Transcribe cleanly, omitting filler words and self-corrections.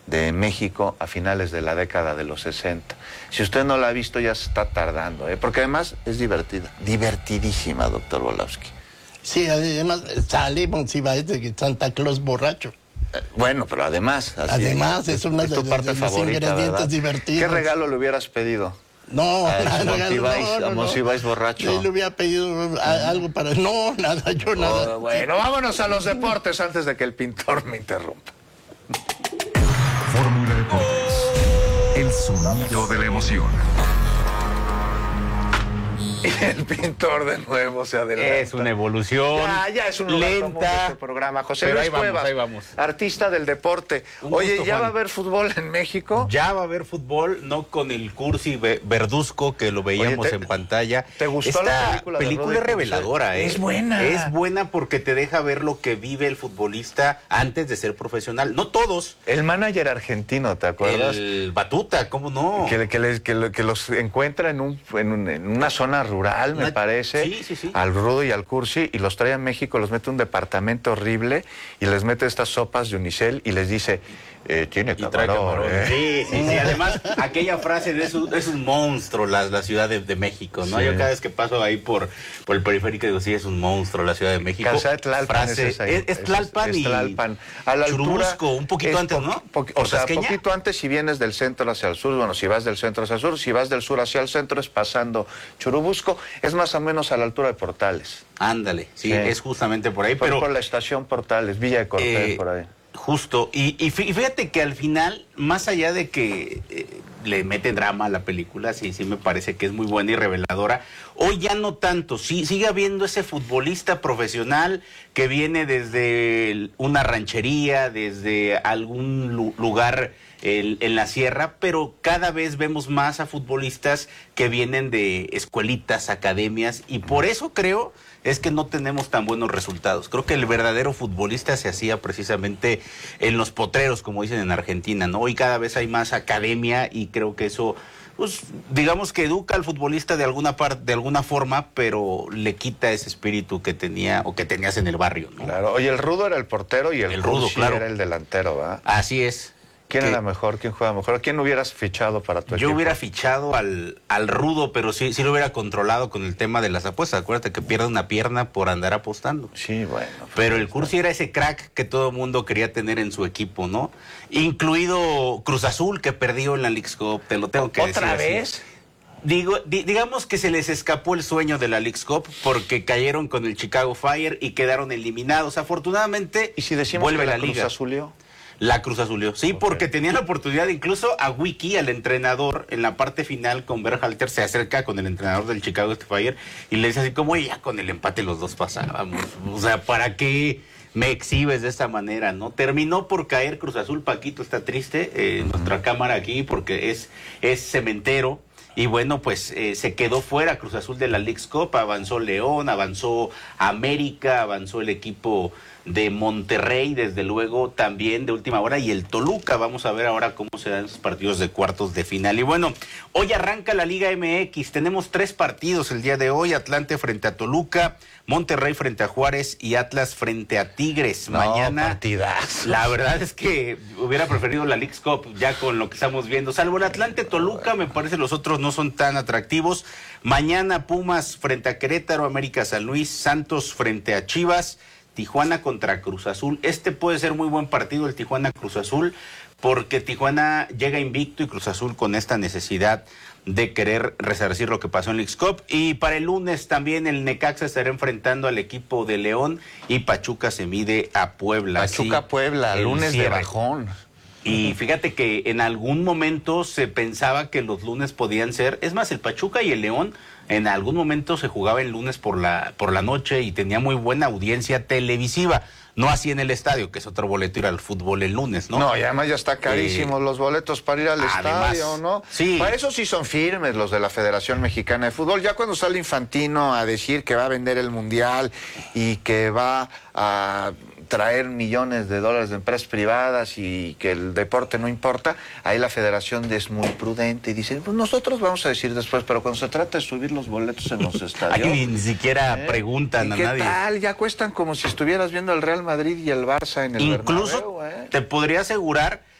de México a finales de la década de los 60. Si usted no la ha visto, ya se está tardando, porque además es divertida, divertidísima, doctor Volowski. Sí, además sale Monsiváis de Santa Claus borracho. Bueno, pero además... Además, es una de tu parte los favorita, ingredientes ¿verdad? divertidos. ¿Qué regalo le hubieras pedido? No, a Monsiváis borracho. Yo le hubiera pedido algo para... No, nada, yo nada. Bueno, vámonos a los deportes antes de que el pintor me interrumpa. Fórmula Deportes. El sonido de la emoción. Y el pintor de nuevo se adelanta. Es una evolución. Ya es un lugar común de lenta. este programa. José Pero Luis Cuevas, ahí vamos. artista del deporte. Oye, gusto, ¿ya Juan. va a haber fútbol en México? Ya va a haber fútbol, no con el Cursi Verduzco que lo veíamos Oye, en pantalla. ¿te gustó la película de película Rudy es reveladora, Pulsar? Es buena. Es buena porque te deja ver lo que vive el futbolista antes de ser profesional. No todos. El manager argentino, ¿te acuerdas? El Batuta, ¿cómo no? Que los encuentra en una zona rural, me parece. Sí. Al Rudo y al Cursi, y los trae a México, los mete a un departamento horrible y les mete estas sopas de unicel y les dice, tiene camarón. Sí. Además, aquella frase de es un monstruo la Ciudad de México, ¿no? Sí. Yo cada vez que paso ahí por el periférico digo, sí, es un monstruo la Ciudad de México. Calzada de Tlalpan es Tlalpan es y Tlalpan. A la Churubusco, un poquito antes, ¿no? O sea, poquito antes si vienes del centro hacia el sur, bueno, si vas del centro hacia el sur, si vas del sur hacia el centro es pasando Churubusco, es más o menos a la altura de Portales. Ándale, sí, es justamente por ahí. Pero por la estación Portales, Villa de Cortés, por ahí. Justo, y fíjate que al final, más allá de que le mete drama a la película, sí me parece que es muy buena y reveladora, hoy ya no tanto, sigue habiendo ese futbolista profesional que viene desde una ranchería, desde algún lugar en la sierra, pero cada vez vemos más a futbolistas que vienen de escuelitas, academias, y por eso creo es que no tenemos tan buenos resultados. Creo que el verdadero futbolista se hacía precisamente en los potreros, como dicen en Argentina, ¿no? Hoy cada vez hay más academia y creo que eso, pues, digamos que educa al futbolista de alguna forma, pero le quita ese espíritu que tenía o que tenías en el barrio, ¿no? Claro. Oye, el Rudo era el portero y el Rudo, Cursi claro, era el delantero, ¿verdad? Así es. ¿Quién era mejor? ¿Quién juega mejor? ¿A quién hubieras fichado para tu equipo? Yo hubiera fichado al Rudo, pero sí lo hubiera controlado con el tema de las apuestas. Acuérdate que pierde una pierna por andar apostando. Sí, bueno. Pero el Cursi era ese crack que todo el mundo quería tener en su equipo, ¿no? Incluido Cruz Azul, que perdió en la Leagues Cup, te lo tengo que decir. ¿Otra así. vez? Digamos que se les escapó el sueño de la Leagues Cup porque cayeron con el Chicago Fire y quedaron eliminados. Afortunadamente, ¿Y si decimos vuelve que la Cruz liga. Azulió? La Cruz Azulió, sí, porque tenían la oportunidad, incluso a Wiki, al entrenador, en la parte final con Berhalter, se acerca con el entrenador del Chicago Fire y le dice así como, ya con el empate los dos pasábamos, o sea, ¿para qué me exhibes de esta manera, no? Terminó por caer Cruz Azul, Paquito está triste, en nuestra cámara aquí, porque es cementero. Y bueno, pues se quedó fuera Cruz Azul de la Leagues Cup, avanzó León, avanzó América, avanzó el equipo de Monterrey, desde luego también de última hora, y el Toluca. Vamos a ver ahora cómo se dan esos partidos de cuartos de final. Y bueno, hoy arranca la Liga MX, tenemos 3 partidos el día de hoy: Atlante frente a Toluca, Monterrey frente a Juárez y Atlas frente a Tigres. Mañana, partidazo. La verdad es que hubiera preferido la Leagues Cup ya con lo que estamos viendo, salvo el Atlante Toluca, me parece los otros no son tan atractivos. Mañana Pumas frente a Querétaro, América San Luis, Santos frente a Chivas, Tijuana contra Cruz Azul. Este puede ser muy buen partido, el Tijuana Cruz Azul, porque Tijuana llega invicto y Cruz Azul con esta necesidad de querer resarcir lo que pasó en Leagues Cup. Y para el lunes también el Necaxa estará enfrentando al equipo de León y Pachuca se mide a Puebla. Pachuca-Puebla, lunes de bajón. Y fíjate que en algún momento se pensaba que los lunes podían ser, es más, el Pachuca y el León en algún momento se jugaba el lunes por la noche y tenía muy buena audiencia televisiva. No así en el estadio, que es otro boleto ir al fútbol el lunes, ¿no? No, y además ya está carísimos los boletos para ir al estadio, ¿no? Sí. Para eso sí son firmes los de la Federación Mexicana de Fútbol. Ya cuando sale Infantino a decir que va a vender el Mundial y que va a traer millones de dólares de empresas privadas y que el deporte no importa, ahí la federación es muy prudente y dice, pues nosotros vamos a decir después, pero cuando se trata de subir los boletos en los estadios... Ahí ni siquiera preguntan a nadie. ¿Qué tal? Ya cuestan como si estuvieras viendo el Real Madrid y el Barça en el Incluso Bernabéu, te podría asegurar